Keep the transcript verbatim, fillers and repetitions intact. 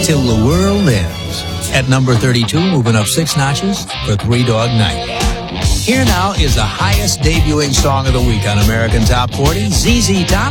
Till the World Ends. At number thirty-two, moving up six notches for Three Dog Night. Here now is the highest debuting song of the week on American Top forty, Z Z Top,